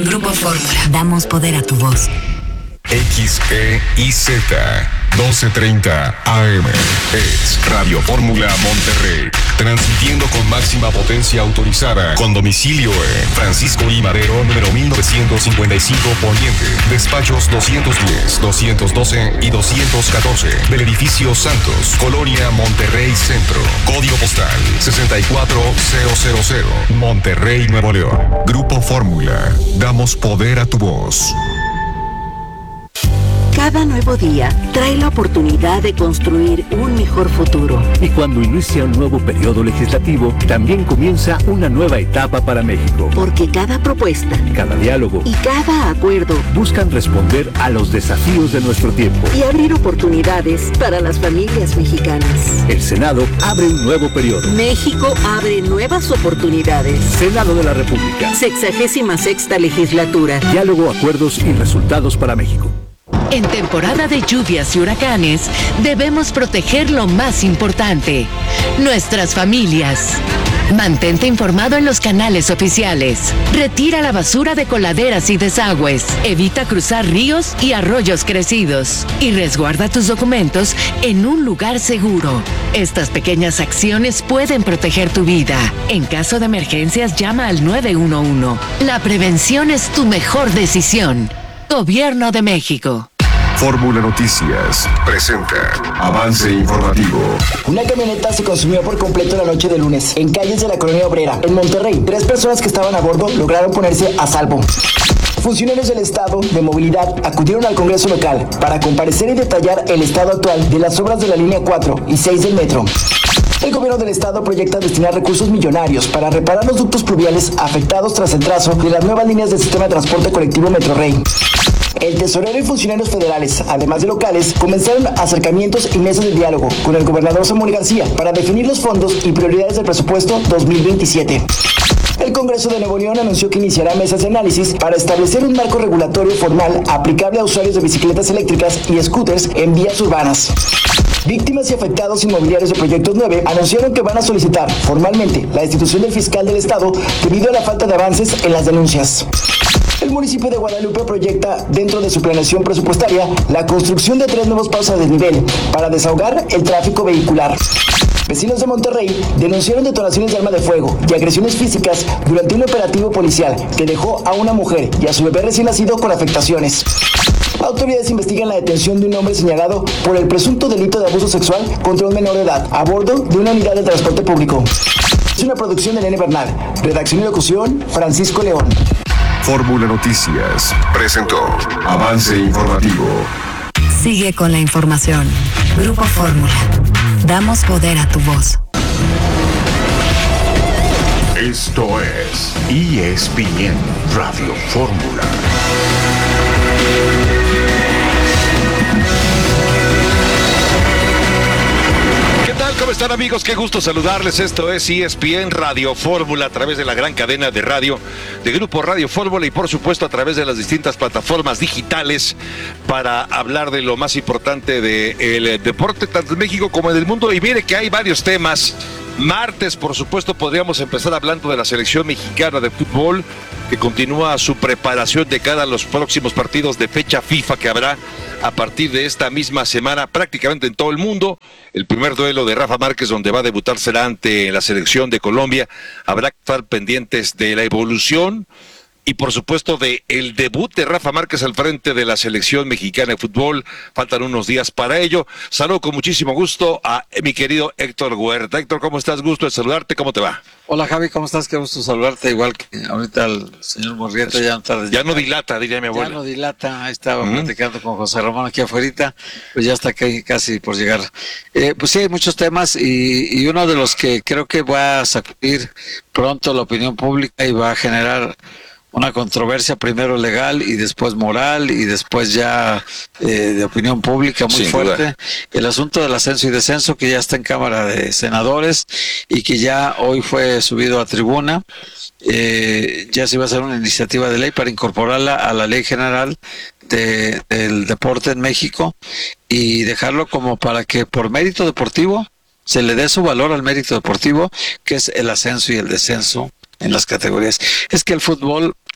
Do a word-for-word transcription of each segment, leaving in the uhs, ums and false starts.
Grupo Fórmula. Damos poder a tu voz. X E I Z doce treinta A M es Radio Fórmula Monterrey, transmitiendo con máxima potencia autorizada, con domicilio en Francisco I. Madero, número mil novecientos cincuenta y cinco Poniente, despachos doscientos diez, doscientos doce y doscientos catorce, del edificio Santos, Colonia Monterrey Centro, código postal sesenta y cuatro mil, Monterrey, Nuevo León. Grupo Fórmula, damos poder a tu voz. Cada nuevo día trae la oportunidad de construir un mejor futuro. Y cuando inicia un nuevo periodo legislativo, también comienza una nueva etapa para México. Porque cada propuesta, cada diálogo y cada acuerdo buscan responder a los desafíos de nuestro tiempo y abrir oportunidades para las familias mexicanas. El Senado abre un nuevo periodo. México abre nuevas oportunidades. Senado de la República. Sexagésima sexta legislatura. Diálogo, acuerdos y resultados para México. En temporada de lluvias y huracanes, debemos proteger lo más importante, nuestras familias. Mantente informado en los canales oficiales. Retira la basura de coladeras y desagües. Evita cruzar ríos y arroyos crecidos. Y resguarda tus documentos en un lugar seguro. Estas pequeñas acciones pueden proteger tu vida. En caso de emergencias, llama al nueve uno uno. La prevención es tu mejor decisión. Gobierno de México. Fórmula Noticias presenta Avance Informativo. Una camioneta se consumió por completo la noche de lunes en calles de la Colonia Obrera, en Monterrey. Tres personas que estaban a bordo lograron ponerse a salvo. Funcionarios del Estado de Movilidad acudieron al Congreso local para comparecer y detallar el estado actual de las obras de la línea cuatro y seis del metro. El gobierno del estado proyecta destinar recursos millonarios para reparar los ductos pluviales afectados tras el trazo de las nuevas líneas del sistema de transporte colectivo Metrorrey. El tesorero y funcionarios federales, además de locales, comenzaron acercamientos y mesas de diálogo con el gobernador Samuel García para definir los fondos y prioridades del presupuesto dos mil veintisiete. El Congreso de Nuevo León anunció que iniciará mesas de análisis para establecer un marco regulatorio formal aplicable a usuarios de bicicletas eléctricas y scooters en vías urbanas. Víctimas y afectados inmobiliarios de Proyectos nueve anunciaron que van a solicitar formalmente la destitución del fiscal del estado debido a la falta de avances en las denuncias. El municipio de Guadalupe proyecta, dentro de su planeación presupuestaria, la construcción de tres nuevos pasos a desnivel para desahogar el tráfico vehicular. Vecinos de Monterrey denunciaron detonaciones de arma de fuego y agresiones físicas durante un operativo policial que dejó a una mujer y a su bebé recién nacido con afectaciones. Autoridades investigan la detención de un hombre señalado por el presunto delito de abuso sexual contra un menor de edad a bordo de una unidad de transporte público. Es una producción de Nene Bernal. Redacción y locución, Francisco León. Fórmula Noticias presentó Avance Informativo. Sigue con la información. Grupo Fórmula. Damos poder a tu voz. Esto es E S P N Radio Fórmula. ¿Cómo están, amigos? Qué gusto saludarles. Esto es E S P N Radio Fórmula a través de la gran cadena de radio de Grupo Radio Fórmula y por supuesto a través de las distintas plataformas digitales para hablar de lo más importante del deporte tanto en México como en el mundo. Y mire que hay varios temas. Martes, por supuesto, podríamos empezar hablando de la selección mexicana de fútbol que continúa su preparación de cara a los próximos partidos de fecha FIFA que habrá a partir de esta misma semana prácticamente en todo el mundo. El primer duelo de Rafa Márquez, donde va a debutar, será ante la selección de Colombia. Habrá que estar pendientes de la evolución y por supuesto de el debut de Rafa Márquez al frente de la selección mexicana de fútbol. Faltan unos días para ello. Saludo con muchísimo gusto a mi querido Héctor Huerta. Héctor, ¿cómo estás? Gusto de saludarte. ¿Cómo te va? Hola, Javi, ¿cómo estás? Qué gusto saludarte. Igual que ahorita el señor Morrieta ya no tarde. Ya no dilata, diría mi abuela. Ya no dilata. Ahí estaba uh-huh. platicando con José Ramón aquí afuera. Pues ya está aquí casi por llegar. Eh, pues sí, hay muchos temas y, y uno de los que creo que va a sacudir pronto la opinión pública y va a generar una controversia primero legal y después moral y después ya eh, de opinión pública muy Sin fuerte. Duda. El asunto del ascenso y descenso que ya está en Cámara de Senadores y que ya hoy fue subido a tribuna. Eh, ya se iba a hacer una iniciativa de ley para incorporarla a la Ley General de, del Deporte en México y dejarlo como para que por mérito deportivo se le dé su valor al mérito deportivo, que es el ascenso y el descenso en las categorías. Es que el fútbol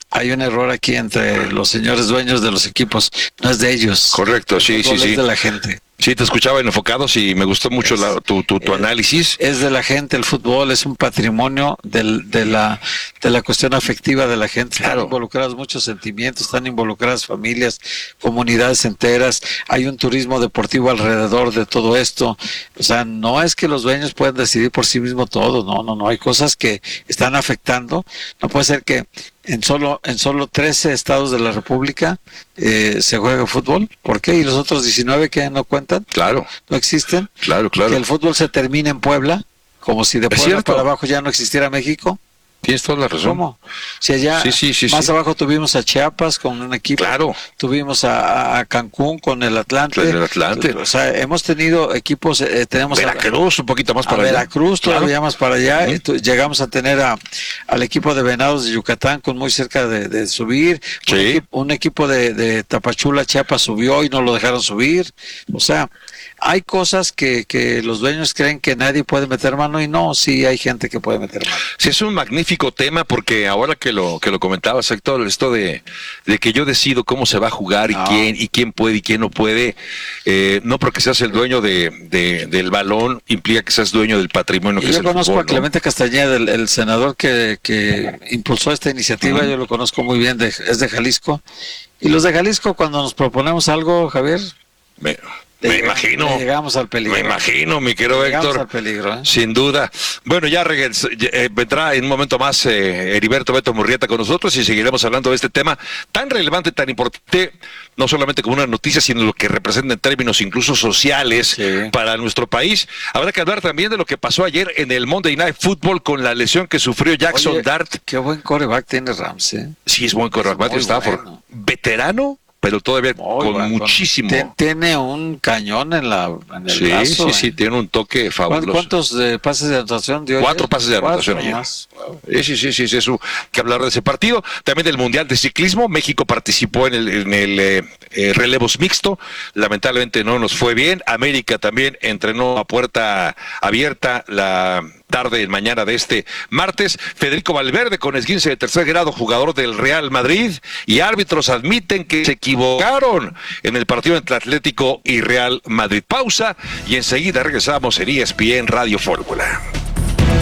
hay un error aquí entre los señores dueños de los equipos, no es de ellos. Correcto, sí, sí, sí. Es de la gente. Sí, te escuchaba en Enfocados y me gustó mucho es, la, tu, tu, tu análisis. Es de la gente, el fútbol es un patrimonio del, de, la, de la cuestión afectiva de la gente. Claro. Están involucrados muchos sentimientos, están involucradas familias, comunidades enteras, hay un turismo deportivo alrededor de todo esto. O sea, no es que los dueños puedan decidir por sí mismos todo, no, no, no, hay cosas que están afectando. No puede ser que en solo en solo trece estados de la República eh, se juega fútbol. ¿Por qué? ¿Y los otros diecinueve que no cuentan? Claro. ¿No existen? Claro, claro. Que el fútbol se termine en Puebla, como si de Puebla para abajo ya no existiera México. Tienes toda la razón. ¿Cómo? Si allá sí, sí, sí, más sí. abajo tuvimos a Chiapas con un equipo. Claro. Tuvimos a, a Cancún con el Atlante. El Atlante. O sea, hemos tenido equipos, eh, tenemos Veracruz, a, un poquito más para a allá. Veracruz, claro. todavía más para allá. Uh-huh. Llegamos a tener a, al equipo de Venados de Yucatán con muy cerca de, de subir. Sí. Un, equipo, un equipo de, de Tapachula, Chiapas subió y no lo dejaron subir. O sea, hay cosas que, que los dueños creen que nadie puede meter mano y no, sí hay gente que puede meter mano. Sí, es un magnífico tema porque ahora que lo que lo comentabas, Héctor, esto de, de que yo decido cómo se va a jugar y no. quién y quién puede y quién no puede, eh, no porque seas el dueño de, de del balón implica que seas dueño del patrimonio. Y que yo es conozco el fútbol, a Clemente ¿no? Castañeda, el, el senador que, que impulsó esta iniciativa, uh-huh. yo lo conozco muy bien, de, es de Jalisco. Y los de Jalisco cuando nos proponemos algo, Javier... Me... Me llegamos, imagino. Llegamos al peligro. Me imagino, mi querido llegamos Héctor. Al peligro, ¿eh? Sin duda. Bueno, ya eh, vendrá en un momento más eh, Heriberto Beto Murrieta con nosotros y seguiremos hablando de este tema tan relevante, tan importante, no solamente como una noticia, sino lo que representa en términos incluso sociales sí. para nuestro país. Habrá que hablar también de lo que pasó ayer en el Monday Night Football con la lesión que sufrió Jackson Oye, Dart. Qué buen quarterback tiene Rams, ¿eh? Sí, es buen quarterback, Matthew Stafford. Bueno. Veterano, pero todavía Muy con bueno, muchísimo. T- tiene un cañón en la en el sí, brazo. Sí, eh. sí, tiene un toque fabuloso. ¿Cuántos eh, pases de anotación dio? Cuatro ayer? pases de anotación Cuatro ayer. Más. Wow. Sí, sí, sí, sí, sí, eso que hablar de ese partido. También del Mundial de Ciclismo. México participó en el, en el eh, eh, relevos mixto. Lamentablemente no nos fue bien. América también entrenó a puerta abierta la tarde, mañana de este martes. Federico Valverde con esguince de tercer grado, jugador del Real Madrid, y árbitros admiten que se equivocaron en el partido entre Atlético y Real Madrid. Pausa y enseguida regresamos en E S P N Radio Fórmula.